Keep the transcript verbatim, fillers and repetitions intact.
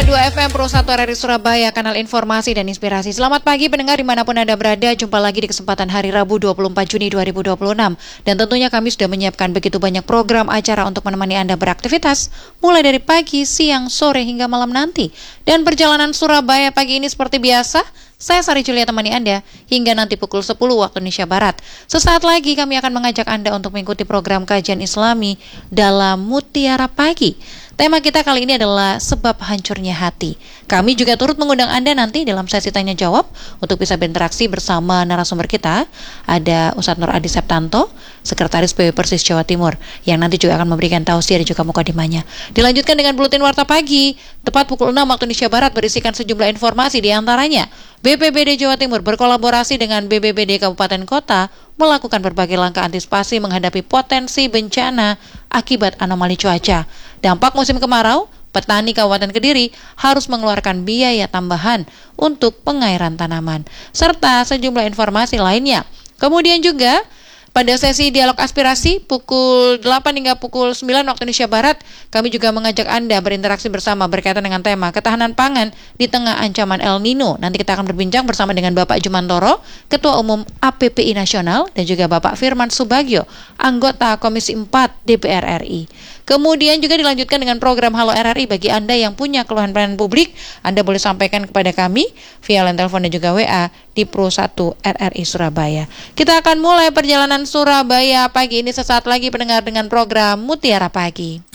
koma dua F M Pro satu R R I Surabaya, kanal informasi dan inspirasi. Selamat pagi pendengar dimanapun Anda berada. Jumpa lagi di kesempatan hari Rabu dua puluh empat Juni dua ribu dua puluh enam. Dan tentunya kami sudah menyiapkan begitu banyak program acara untuk menemani Anda beraktivitas, mulai dari pagi, siang, sore hingga malam nanti. Dan perjalanan Surabaya pagi ini seperti biasa, saya Sari Julia temani Anda hingga nanti pukul sepuluh waktu Indonesia Barat. Sesaat lagi kami akan mengajak Anda untuk mengikuti program kajian Islami dalam Mutiara Pagi. Tema kita kali ini adalah sebab hancurnya hati. Kami juga turut mengundang Anda nanti dalam sesi tanya jawab untuk bisa berinteraksi bersama narasumber kita. Ada Ustadz Nur Adi Septanto, Sekretaris P W Persis Jawa Timur, yang nanti juga akan memberikan tausiah dan juga mukadimahnya. Dilanjutkan dengan buletin warta pagi, tepat pukul enam waktu Indonesia Barat, berisikan sejumlah informasi, di antaranya B P B D Jawa Timur berkolaborasi dengan B B B D Kabupaten Kota melakukan berbagai langkah antisipasi menghadapi potensi bencana akibat anomali cuaca. Dampak musim kemarau, petani Kabupaten Kediri harus mengeluarkan biaya tambahan untuk pengairan tanaman, serta sejumlah informasi lainnya. Kemudian juga pada sesi dialog aspirasi pukul delapan hingga pukul sembilan waktu Indonesia Barat, kami juga mengajak Anda berinteraksi bersama berkaitan dengan tema ketahanan pangan di tengah ancaman El Nino. Nanti kita akan berbincang bersama dengan Bapak Jumantoro, Ketua Umum A P P I Nasional, dan juga Bapak Firman Subagio, anggota Komisi empat D P R R I. Kemudian juga dilanjutkan dengan program Halo R R I. Bagi Anda yang punya keluhan pelayanan publik, Anda boleh sampaikan kepada kami via line telepon dan juga W A di Pro satu R R I Surabaya. Kita akan mulai perjalanan Surabaya pagi ini sesaat lagi pendengar dengan program Mutiara Pagi.